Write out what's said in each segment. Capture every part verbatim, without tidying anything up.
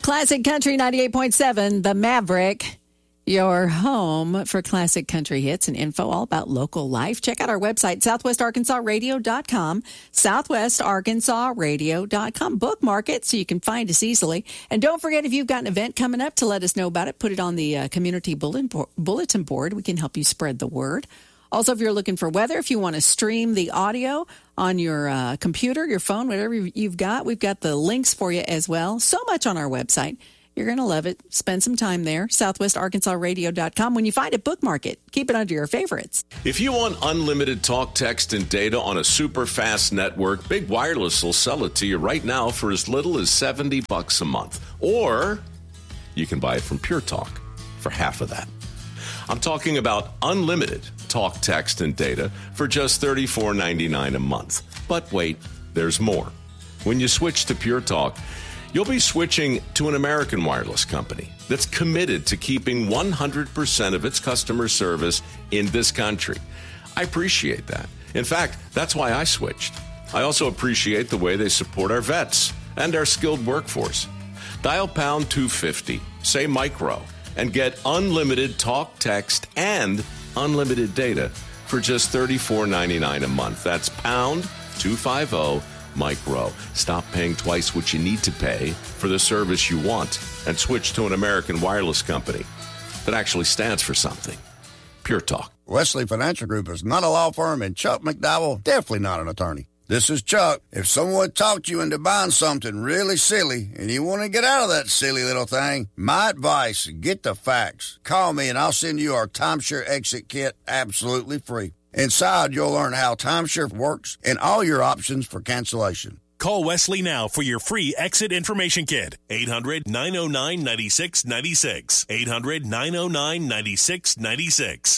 Classic Country ninety-eight point seven, The Maverick, your home for classic country hits and info all about local life. Check out our website, southwest arkansas radio dot com, southwest arkansas radio dot com. Bookmark it so you can find us easily. And don't forget, if you've got an event coming up, to let us know about it, put it on the uh, community bulletin board. We can help you spread the word. Also, if you're looking for weather, if you want to stream the audio on your uh, computer, your phone, whatever you've got, we've got the links for you as well. So much on our website. You're going to love it. Spend some time there. southwest arkansas radio dot com. When you find it, bookmark it. Keep it under your favorites. If you want unlimited talk, text, and data on a super fast network, Big Wireless will sell it to you right now for as little as seventy bucks a month. Or you can buy it from Pure Talk for half of that. I'm talking about unlimited talk, text, and data for just thirty-four ninety-nine a month. But wait, there's more. When you switch to Pure Talk, you'll be switching to an American wireless company that's committed to keeping one hundred percent of its customer service in this country. I appreciate that. In fact, that's why I switched. I also appreciate the way they support our vets and our skilled workforce. Dial pound two fifty, say micro, and get unlimited talk, text, and unlimited data for just thirty-four ninety-nine a month. That's pound two fifty micro. Stop paying twice what you need to pay for the service you want and switch to an American wireless company that actually stands for something. Pure Talk. Wesley Financial Group is not a law firm, and Chuck McDowell definitely not an attorney. This is Chuck. If someone talked you into buying something really silly and you want to get out of that silly little thing, my advice, get the facts. Call me and I'll send you our timeshare exit kit absolutely free. Inside, you'll learn how timeshare works and all your options for cancellation. Call Wesley now for your free exit information kit. eight hundred nine oh nine nine six nine six. eight hundred nine oh nine nine six nine six.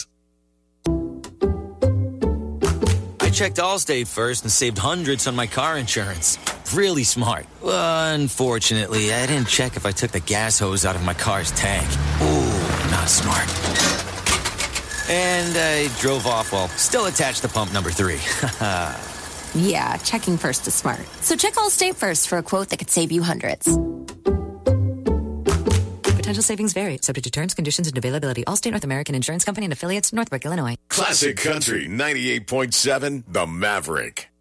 I checked Allstate first and saved hundreds on my car insurance. Really smart. Unfortunately, I didn't check if I took the gas hose out of my car's tank. Ooh, not smart. And I drove off while still attached to pump number three. Yeah, checking first is smart. So check Allstate first for a quote that could save you hundreds. Potential savings vary, subject to terms, conditions, and availability. Allstate North American Insurance Company and affiliates, Northbrook, Illinois. Classic Country ninety-eight point seven, The Maverick.